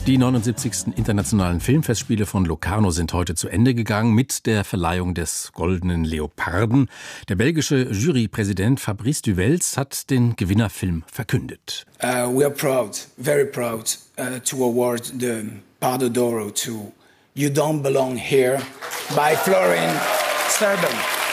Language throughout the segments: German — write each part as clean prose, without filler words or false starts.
Die 79. Internationalen Filmfestspiele von Locarno sind heute zu Ende gegangen mit der Verleihung des Goldenen Leoparden. Der belgische Jurypräsident Fabrice Duvels hat den Gewinnerfilm verkündet. We are proud, very proud, to award the Pardo d'Oro to You Don't Belong Here by Florin Serban.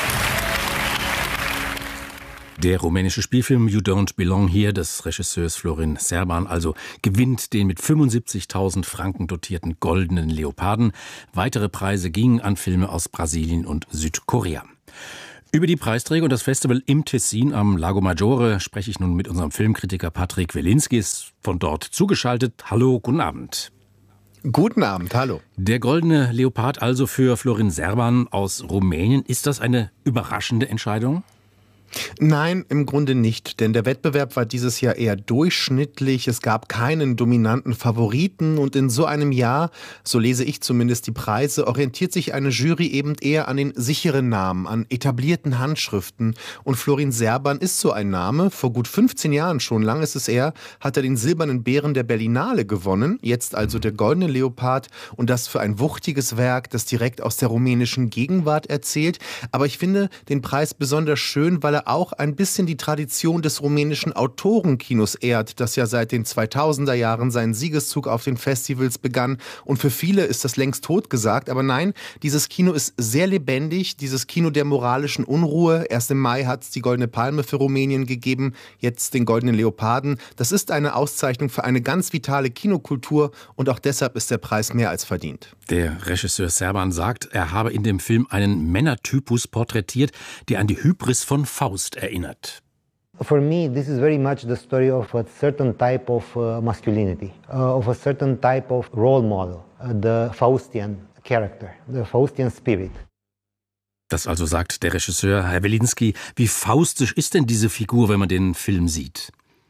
Der rumänische Spielfilm You Don't Belong Here des Regisseurs Florin Serban also gewinnt den mit 75.000 Franken dotierten Goldenen Leoparden. Weitere Preise gingen an Filme aus Brasilien und Südkorea. Über die Preisträger und das Festival im Tessin am Lago Maggiore spreche ich nun mit unserem Filmkritiker Patrick Welinski, ist von dort zugeschaltet. Hallo, guten Abend. Guten Abend, hallo. Der Goldene Leopard also für Florin Serban aus Rumänien. Ist das eine überraschende Entscheidung? Nein, im Grunde nicht, denn der Wettbewerb war dieses Jahr eher durchschnittlich. Es gab keinen dominanten Favoriten und in so einem Jahr, so lese ich zumindest die Preise, orientiert sich eine Jury eben eher an den sicheren Namen, an etablierten Handschriften. Und Florin Serban ist so ein Name. Vor gut 15 Jahren schon, lang ist es her, hat er den Silbernen Bären der Berlinale gewonnen, jetzt also der Goldene Leopard und das für ein wuchtiges Werk, das direkt aus der rumänischen Gegenwart erzählt. Aber ich finde den Preis besonders schön, weil er auch ein bisschen die Tradition des rumänischen Autorenkinos ehrt, das ja seit den 2000er Jahren seinen Siegeszug auf den Festivals begann. Und für viele ist das längst totgesagt. Aber nein, dieses Kino ist sehr lebendig, dieses Kino der moralischen Unruhe. Erst im Mai hat es die Goldene Palme für Rumänien gegeben, jetzt den Goldenen Leoparden. Das ist eine Auszeichnung für eine ganz vitale Kinokultur und auch deshalb ist der Preis mehr als verdient. Der Regisseur Serban sagt, er habe in dem Film einen Männertypus porträtiert, der an die Hybris von Faust erinnert. For me, this is very much the story of a certain type of masculinity, of a certain type of role model, the Faustian character, the Faustian spirit. Das also sagt der Regisseur. Herr Welinski, wie faustisch ist denn diese Figur, wenn man den Film sieht?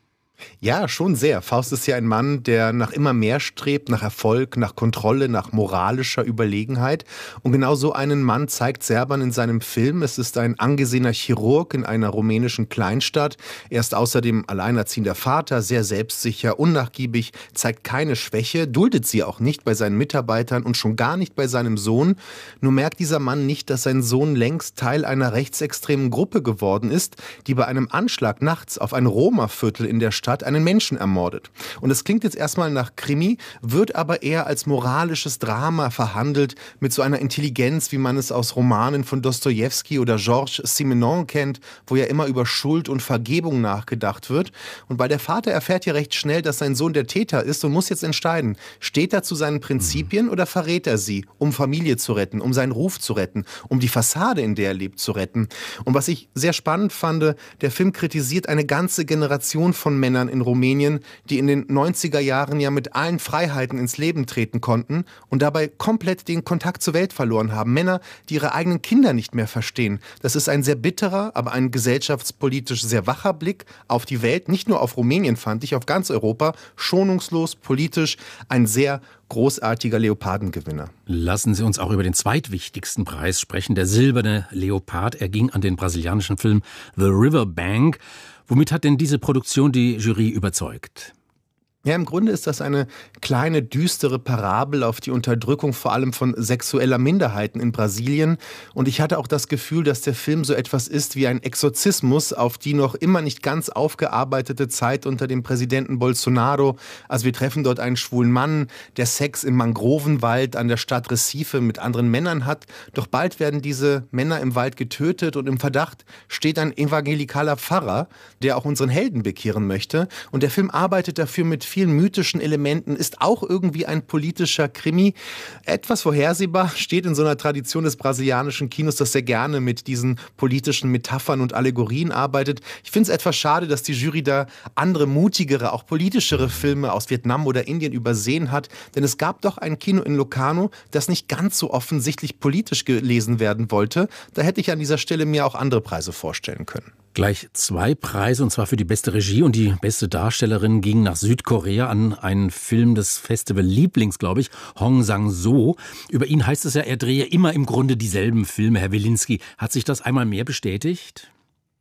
Ja, schon sehr. Faust ist ja ein Mann, der nach immer mehr strebt, nach Erfolg, nach Kontrolle, nach moralischer Überlegenheit. Und genau so einen Mann zeigt Serban in seinem Film. Es ist ein angesehener Chirurg in einer rumänischen Kleinstadt. Er ist außerdem alleinerziehender Vater, sehr selbstsicher, unnachgiebig, zeigt keine Schwäche, duldet sie auch nicht bei seinen Mitarbeitern und schon gar nicht bei seinem Sohn. Nur merkt dieser Mann nicht, dass sein Sohn längst Teil einer rechtsextremen Gruppe geworden ist, die bei einem Anschlag nachts auf ein Roma-Viertel in der Stadt einen Menschen ermordet. Und es klingt jetzt erstmal nach Krimi, wird aber eher als moralisches Drama verhandelt, mit so einer Intelligenz, wie man es aus Romanen von Dostojewski oder Georges Simenon kennt, wo ja immer über Schuld und Vergebung nachgedacht wird. Und weil der Vater erfährt ja recht schnell, dass sein Sohn der Täter ist und muss jetzt entscheiden, steht er zu seinen Prinzipien oder verrät er sie, um Familie zu retten, um seinen Ruf zu retten, um die Fassade, in der er lebt, zu retten. Und was ich sehr spannend fand, der Film kritisiert eine ganze Generation von Männern in Rumänien, die in den 90er Jahren ja mit allen Freiheiten ins Leben treten konnten und dabei komplett den Kontakt zur Welt verloren haben. Männer, die ihre eigenen Kinder nicht mehr verstehen. Das ist ein sehr bitterer, aber ein gesellschaftspolitisch sehr wacher Blick auf die Welt. Nicht nur auf Rumänien, fand ich, auf ganz Europa. Schonungslos, politisch, ein sehr großartiger Leopardengewinner. Lassen Sie uns auch über den zweitwichtigsten Preis sprechen, der Silberne Leopard. Er ging an den brasilianischen Film The River Bank. Womit hat denn diese Produktion die Jury überzeugt? Ja, im Grunde ist das eine kleine, düstere Parabel auf die Unterdrückung vor allem von sexueller Minderheiten in Brasilien. Und ich hatte auch das Gefühl, dass der Film so etwas ist wie ein Exorzismus auf die noch immer nicht ganz aufgearbeitete Zeit unter dem Präsidenten Bolsonaro. Also wir treffen dort einen schwulen Mann, der Sex im Mangrovenwald an der Stadt Recife mit anderen Männern hat. Doch bald werden diese Männer im Wald getötet und im Verdacht steht ein evangelikaler Pfarrer, der auch unseren Helden bekehren möchte. Und der Film arbeitet dafür mit vielen mythischen Elementen, ist auch irgendwie ein politischer Krimi. Etwas vorhersehbar, steht in so einer Tradition des brasilianischen Kinos, das sehr gerne mit diesen politischen Metaphern und Allegorien arbeitet. Ich finde es etwas schade, dass die Jury da andere, mutigere, auch politischere Filme aus Vietnam oder Indien übersehen hat, denn es gab doch ein Kino in Locarno, das nicht ganz so offensichtlich politisch gelesen werden wollte. Da hätte ich an dieser Stelle mir auch andere Preise vorstellen können. Gleich 2 Preise, und zwar für die beste Regie und die beste Darstellerin, gingen nach Südkorea an einen Film des Festival Lieblings, glaube ich, Hong Sang-soo. Über ihn heißt es ja, er drehe immer im Grunde dieselben Filme. Herr Welinski, hat sich das einmal mehr bestätigt?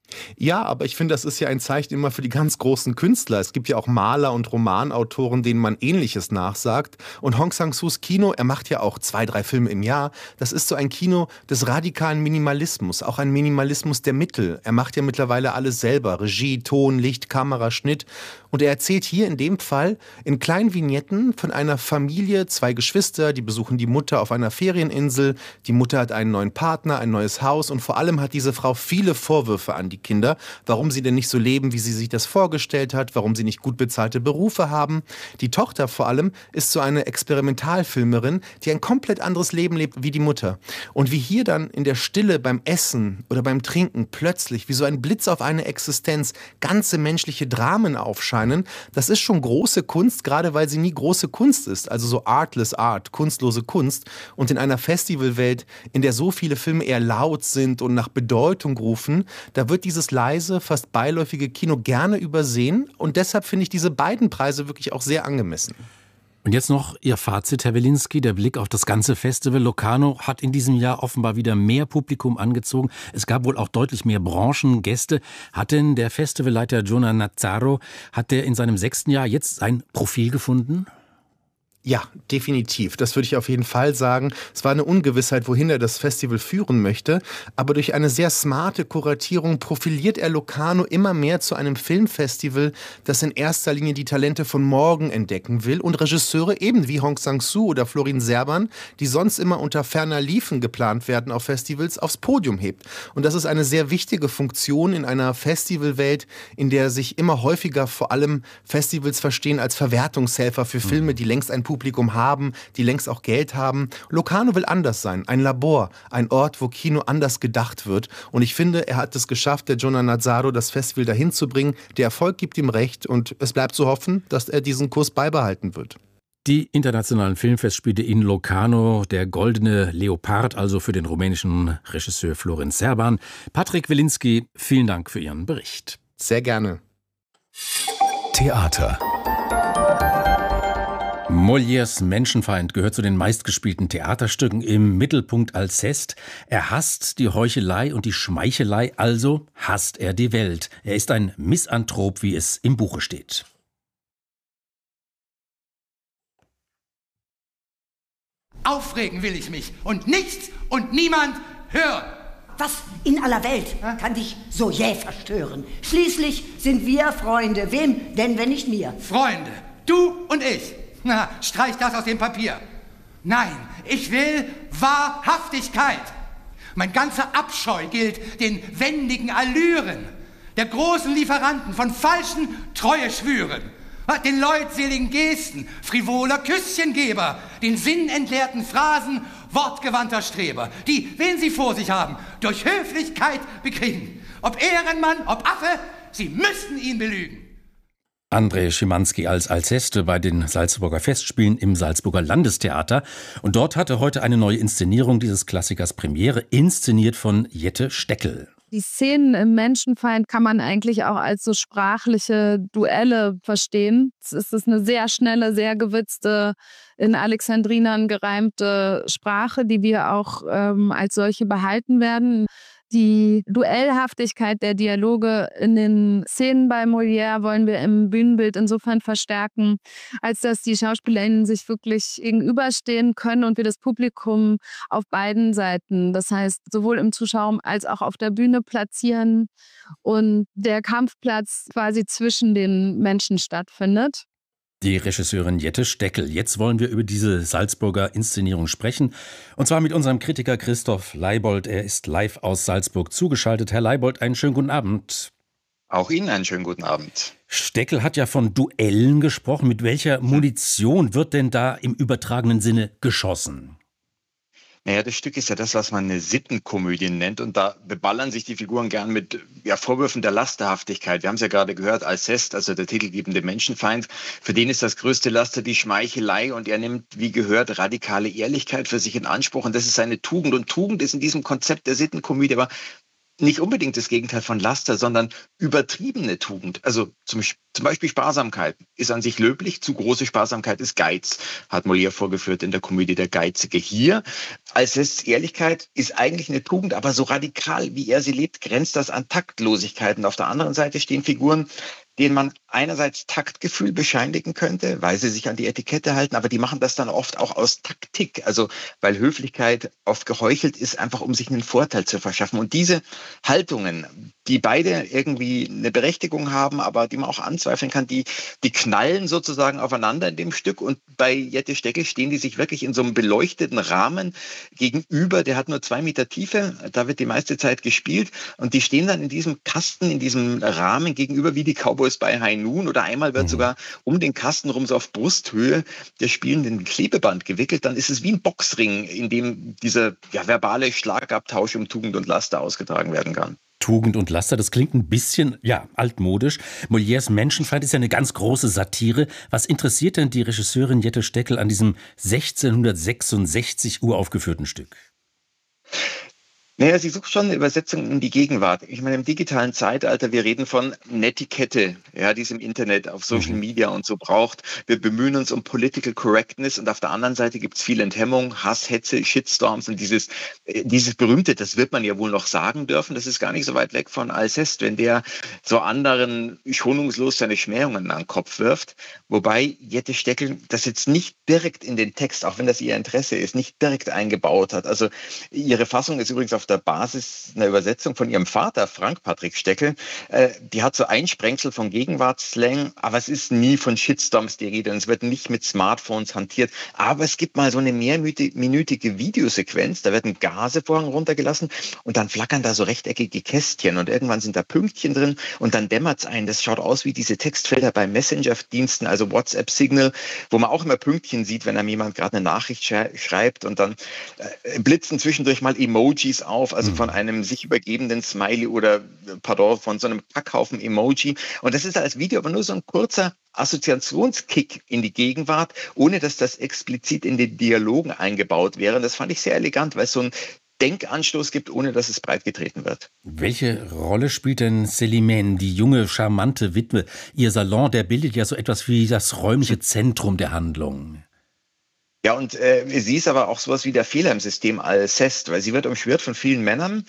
Ja, aber ich finde, das ist ja ein Zeichen immer für die ganz großen Künstler. Es gibt ja auch Maler und Romanautoren, denen man Ähnliches nachsagt. Und Hong Sang-soos Kino, er macht ja auch 2, 3 Filme im Jahr, das ist so ein Kino des radikalen Minimalismus, auch ein Minimalismus der Mittel. Er macht ja mittlerweile alles selber, Regie, Ton, Licht, Kamera, Schnitt. Und er erzählt hier in dem Fall in kleinen Vignetten von einer Familie, 2 Geschwister, die besuchen die Mutter auf einer Ferieninsel. Die Mutter hat einen neuen Partner, ein neues Haus und vor allem hat diese Frau viele Vorwürfe an die Kinder, warum sie denn nicht so leben, wie sie sich das vorgestellt hat, warum sie nicht gut bezahlte Berufe haben. Die Tochter vor allem ist so eine Experimentalfilmerin, die ein komplett anderes Leben lebt wie die Mutter. Und wie hier dann in der Stille beim Essen oder beim Trinken plötzlich wie so ein Blitz auf eine Existenz ganze menschliche Dramen aufscheinen, das ist schon große Kunst, gerade weil sie nie große Kunst ist, also so artless art, kunstlose Kunst. Und in einer Festivalwelt, in der so viele Filme eher laut sind und nach Bedeutung rufen, da wird dieses leise, fast beiläufige Kino gerne übersehen und deshalb finde ich diese beiden Preise wirklich auch sehr angemessen. Und jetzt noch Ihr Fazit, Herr Wilinski, der Blick auf das ganze Festival. Locarno hat in diesem Jahr offenbar wieder mehr Publikum angezogen. Es gab wohl auch deutlich mehr Branchengäste. Hat denn der Festivalleiter Jonah Nazzaro, hat der in seinem 6. Jahr jetzt sein Profil gefunden? Ja, definitiv. Das würde ich auf jeden Fall sagen. Es war eine Ungewissheit, wohin er das Festival führen möchte. Aber durch eine sehr smarte Kuratierung profiliert er Locarno immer mehr zu einem Filmfestival, das in erster Linie die Talente von morgen entdecken will und Regisseure eben wie Hong Sang-soo oder Florin Serban, die sonst immer unter ferner Liefen geplant werden auf Festivals, aufs Podium hebt. Und das ist eine sehr wichtige Funktion in einer Festivalwelt, in der sich immer häufiger vor allem Festivals verstehen als Verwertungshelfer für Filme, die längst ein Publikum haben, die längst auch Geld haben. Locarno will anders sein, ein Labor, ein Ort, wo Kino anders gedacht wird. Und ich finde, er hat es geschafft, der Jonah Nazzaro, das Festival dahin zu bringen. Der Erfolg gibt ihm recht und es bleibt zu hoffen, dass er diesen Kurs beibehalten wird. Die internationalen Filmfestspiele in Locarno, der goldene Leopard, also für den rumänischen Regisseur Florin Serban. Patrick Wilinski, vielen Dank für Ihren Bericht. Sehr gerne. Theater. Molières Menschenfeind gehört zu den meistgespielten Theaterstücken. Im Mittelpunkt Alceste. Er hasst die Heuchelei und die Schmeichelei, also hasst er die Welt. Er ist ein Misanthrop, wie es im Buche steht. Aufregen will ich mich und nichts und niemand hören. Was in aller Welt kann dich so jäh verstören? Schließlich sind wir Freunde. Wem denn, wenn nicht mir? Freunde, du und ich. Na, streich das aus dem Papier. Nein, ich will Wahrhaftigkeit. Mein ganzer Abscheu gilt den wendigen Allüren der großen Lieferanten von falschen Treueschwüren, den leutseligen Gesten frivoler Küsschengeber, den sinnentleerten Phrasen wortgewandter Streber, die, wen sie vor sich haben, durch Höflichkeit bekriegen. Ob Ehrenmann, ob Affe, sie müssten ihn belügen. André Schimanski als Alceste bei den Salzburger Festspielen im Salzburger Landestheater. Und dort hatte heute eine neue Inszenierung dieses Klassikers Premiere, inszeniert von Jette Steckel. Die Szenen im Menschenfeind kann man eigentlich auch als so sprachliche Duelle verstehen. Es ist eine sehr schnelle, sehr gewitzte, in Alexandrinern gereimte Sprache, die wir auch als solche behalten werden. Die Duellhaftigkeit der Dialoge in den Szenen bei Molière wollen wir im Bühnenbild insofern verstärken, als dass die SchauspielerInnen sich wirklich gegenüberstehen können und wir das Publikum auf beiden Seiten, das heißt sowohl im Zuschauerraum als auch auf der Bühne platzieren und der Kampfplatz quasi zwischen den Menschen stattfindet. Die Regisseurin Jette Steckel. Jetzt wollen wir über diese Salzburger Inszenierung sprechen. Und zwar mit unserem Kritiker Christoph Leibold. Er ist live aus Salzburg zugeschaltet. Herr Leibold, einen schönen guten Abend. Auch Ihnen einen schönen guten Abend. Steckel hat ja von Duellen gesprochen. Mit welcher Munition wird denn da im übertragenen Sinne geschossen? Naja, das Stück ist ja das, was man eine Sittenkomödie nennt. Und da beballern sich die Figuren gern mit Vorwürfen der Lasterhaftigkeit. Wir haben es ja gerade gehört, Alceste, also der titelgebende Menschenfeind. Für den ist das größte Laster die Schmeichelei. Und er nimmt, wie gehört, radikale Ehrlichkeit für sich in Anspruch. Und das ist seine Tugend. Und Tugend ist in diesem Konzept der Sittenkomödie aber nicht unbedingt das Gegenteil von Laster, sondern übertriebene Tugend. Also zum Beispiel Sparsamkeit ist an sich löblich, zu große Sparsamkeit ist Geiz, hat Molière vorgeführt in der Komödie Der Geizige. Hier, Alcestes Ehrlichkeit ist eigentlich eine Tugend, aber so radikal, wie er sie lebt, grenzt das an Taktlosigkeit. Und auf der anderen Seite stehen Figuren, denen man einerseits Taktgefühl bescheinigen könnte, weil sie sich an die Etikette halten, aber die machen das dann oft auch aus Taktik, also weil Höflichkeit oft geheuchelt ist, einfach um sich einen Vorteil zu verschaffen. Und diese Haltungen, die beide irgendwie eine Berechtigung haben, aber die man auch anzweifeln kann, die knallen sozusagen aufeinander in dem Stück. Und bei Jette Steckel stehen die sich wirklich in so einem beleuchteten Rahmen gegenüber. Der hat nur 2 Meter Tiefe, da wird die meiste Zeit gespielt. Und die stehen dann in diesem Kasten, in diesem Rahmen gegenüber wie die Cowboys bei High Noon. Oder einmal wird sogar um den Kasten rum so auf Brusthöhe der Spielenden Klebeband gewickelt. Dann ist es wie ein Boxring, in dem dieser verbale Schlagabtausch um Tugend und Laster ausgetragen werden kann. Tugend und Laster, das klingt ein bisschen, altmodisch. Molières Menschenfeind ist ja eine ganz große Satire. Was interessiert denn die Regisseurin Jette Steckel an diesem 1666 uraufgeführten Stück? Naja, sie sucht schon eine Übersetzung in die Gegenwart. Ich meine, im digitalen Zeitalter, wir reden von Netiquette, die es im Internet, auf Social Media und so braucht. Wir bemühen uns um Political Correctness und auf der anderen Seite gibt es viel Enthemmung, Hass, Hetze, Shitstorms und dieses berühmte, das wird man ja wohl noch sagen dürfen, das ist gar nicht so weit weg von Alceste, wenn der so anderen schonungslos seine Schmähungen an den Kopf wirft. Wobei Jette Steckel das jetzt nicht direkt in den Text, auch wenn das ihr Interesse ist, nicht direkt eingebaut hat. Also ihre Fassung ist übrigens auf der Basis einer Übersetzung von ihrem Vater, Frank Patrick Steckel. Die hat so Einsprengsel von Gegenwartsslang, aber es ist nie von Shitstorms die Rede und es wird nicht mit Smartphones hantiert. Aber es gibt mal so eine mehrminütige Videosequenz, da werden Gasevorhang runtergelassen und dann flackern da so rechteckige Kästchen und irgendwann sind da Pünktchen drin und dann dämmert es ein. Das schaut aus wie diese Textfelder bei Messenger-Diensten, also WhatsApp, Signal, wo man auch immer Pünktchen sieht, wenn einem jemand gerade eine Nachricht schreibt und dann blitzen zwischendurch mal Emojis auf, also von einem sich übergebenden Smiley oder, von so einem Kackhaufen-Emoji. Und das ist als Video aber nur so ein kurzer Assoziationskick in die Gegenwart, ohne dass das explizit in den Dialogen eingebaut wäre. Und das fand ich sehr elegant, weil es so einen Denkanstoß gibt, ohne dass es breit getreten wird. Welche Rolle spielt denn Célimène, die junge, charmante Witwe? Ihr Salon, der bildet ja so etwas wie das räumliche Zentrum der Handlung. Ja, und sie ist aber auch sowas wie der Fehler im System Alceste, weil sie wird umschwirrt von vielen Männern,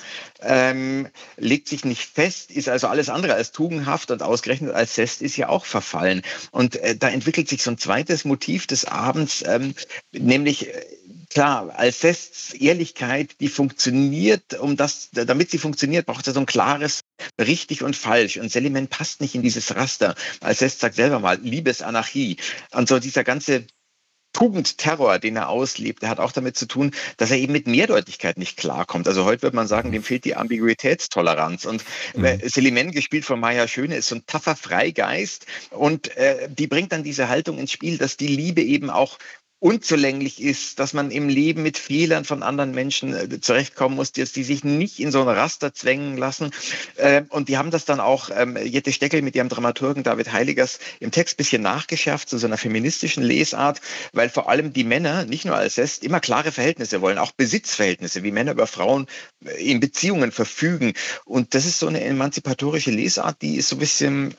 legt sich nicht fest, ist also alles andere als tugendhaft und ausgerechnet Alceste ist ja auch verfallen. Und da entwickelt sich so ein zweites Motiv des Abends, nämlich klar, Alcestes Ehrlichkeit, die funktioniert, damit sie funktioniert, braucht er so ein klares richtig und falsch. Und Célimène passt nicht in dieses Raster. Alceste sagt selber mal, Liebesanarchie. Und so dieser ganze Tugendterror, den er auslebt, der hat auch damit zu tun, dass er eben mit Mehrdeutigkeit nicht klarkommt. Also heute würde man sagen, dem fehlt die Ambiguitätstoleranz. Und Célimène, gespielt von Maya Schöne, ist so ein taffer Freigeist und die bringt dann diese Haltung ins Spiel, dass die Liebe eben auch unzulänglich ist, dass man im Leben mit Fehlern von anderen Menschen zurechtkommen muss, dass die sich nicht in so ein Raster zwängen lassen. Und die haben das dann auch, Jette Steckel mit ihrem Dramaturgen David Heiligers im Text ein bisschen nachgeschärft zu so einer feministischen Lesart, weil vor allem die Männer, nicht nur Alceste, immer klare Verhältnisse wollen, auch Besitzverhältnisse, wie Männer über Frauen in Beziehungen verfügen. Und das ist so eine emanzipatorische Lesart, die ist so ein bisschen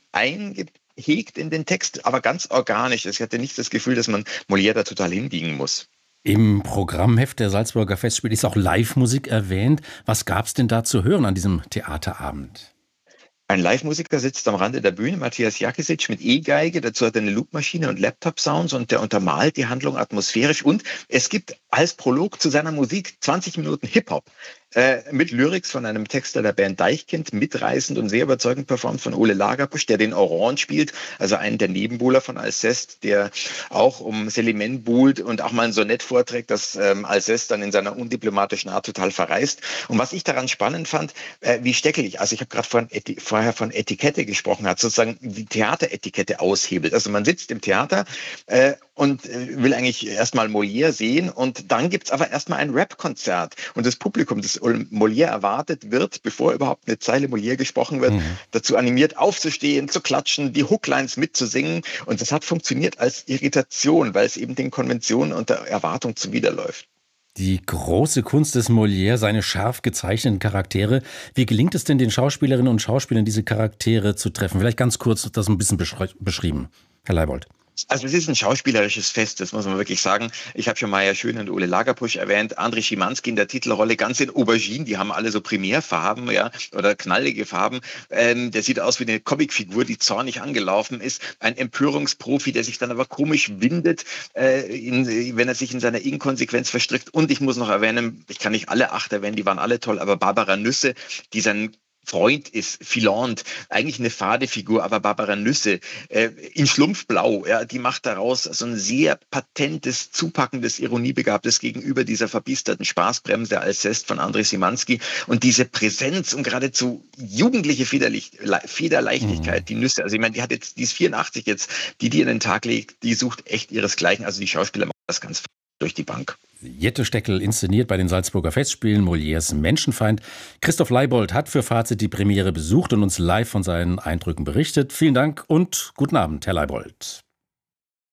hegt in den Text, aber ganz organisch. Ich hatte nicht das Gefühl, dass man Molière da total hinbiegen muss. Im Programmheft der Salzburger Festspiele ist auch Live-Musik erwähnt. Was gab es denn da zu hören an diesem Theaterabend? Ein Live-Musiker sitzt am Rande der Bühne, Matthias Jakisic, mit E-Geige. Dazu hat er eine Loopmaschine und Laptop-Sounds und der untermalt die Handlung atmosphärisch. Und es gibt als Prolog zu seiner Musik 20 Minuten Hip-Hop. Mit Lyrics von einem Texter der Band Deichkind, mitreißend und sehr überzeugend performt von Ole Lagerbusch, der den Orange spielt, also einen der Nebenbuhler von Alceste, der auch um Célimène buhlt und auch mal ein Sonett vorträgt, das Alceste dann in seiner undiplomatischen Art total verreißt. Und was ich daran spannend fand, wie steckelig, also ich habe gerade vorher von Etikette gesprochen, hat sozusagen die Theateretikette aushebelt. Also man sitzt im Theater und will eigentlich erstmal Molière sehen und dann gibt's aber erstmal ein Rap-Konzert und das Publikum, das Molière erwartet wird, bevor überhaupt eine Zeile Molière gesprochen wird, dazu animiert aufzustehen, zu klatschen, die Hooklines mitzusingen und das hat funktioniert als Irritation, weil es eben den Konventionen und der Erwartung zuwiderläuft. Die große Kunst des Molière, seine scharf gezeichneten Charaktere. Wie gelingt es denn den Schauspielerinnen und Schauspielern, diese Charaktere zu treffen? Vielleicht ganz kurz das ein bisschen beschrieben, Herr Leibold. Also es ist ein schauspielerisches Fest, das muss man wirklich sagen. Ich habe schon Maja Schön und Ole Lagerpusch erwähnt, André Schimanski in der Titelrolle, ganz in Aubergine, die haben alle so Primärfarben, ja, oder knallige Farben. Der sieht aus wie eine Comicfigur, die zornig angelaufen ist. Ein Empörungsprofi, der sich dann aber komisch windet, wenn er sich in seiner Inkonsequenz verstrickt. Und ich muss noch erwähnen, ich kann nicht alle 8 erwähnen, die waren alle toll, aber Barbara Nüsse, die sein Freund ist, Philande, eigentlich eine fade Figur, aber Barbara Nüsse in Schlumpfblau, ja, die macht daraus so ein sehr patentes, zupackendes, ironiebegabtes Gegenüber dieser verbiesterten Spaßbremse Alceste von André Szymanski und diese Präsenz und geradezu jugendliche Federleichtigkeit, die Nüsse, also ich meine, die ist 84 jetzt, die an den Tag legt, die sucht echt ihresgleichen, also die Schauspieler machen das ganz durch die Bank. Jette Steckel inszeniert bei den Salzburger Festspielen Molières Menschenfeind. Christoph Leibold hat für Fazit die Premiere besucht und uns live von seinen Eindrücken berichtet. Vielen Dank und guten Abend, Herr Leibold.